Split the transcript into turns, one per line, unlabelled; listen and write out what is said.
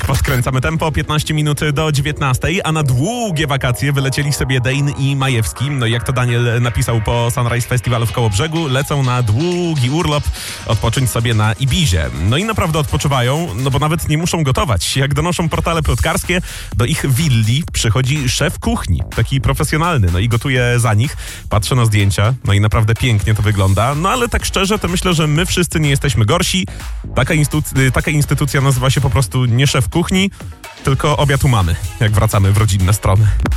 Podkręcamy tempo, 15 minut do 19, a na długie wakacje wylecieli sobie Dane i Majewski. No i jak to Daniel napisał po Sunrise Festival w Kołobrzegu, lecą na długi urlop odpocząć sobie na Ibizie. No i naprawdę odpoczywają, no bo nawet nie muszą gotować. Jak donoszą portale plotkarskie, do ich willi przychodzi szef kuchni, taki profesjonalny, no i gotuje za nich. Patrzę na zdjęcia, no i naprawdę pięknie to wygląda. No ale tak szczerze, to myślę, że my wszyscy nie jesteśmy gorsi. Taka instytucja nazywa się po prostu nie szef kuchni, tylko obiad u mamy, jak wracamy w rodzinne strony.